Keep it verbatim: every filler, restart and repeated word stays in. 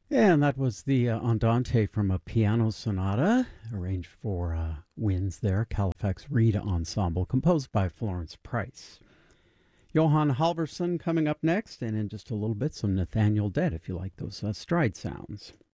And that was the uh, Andante from a piano sonata, arranged for uh, winds there, Califax Reed Ensemble, composed by Florence Price. Johann Halvorson coming up next, and in just a little bit, some Nathaniel Dett, if you like those uh, stride sounds.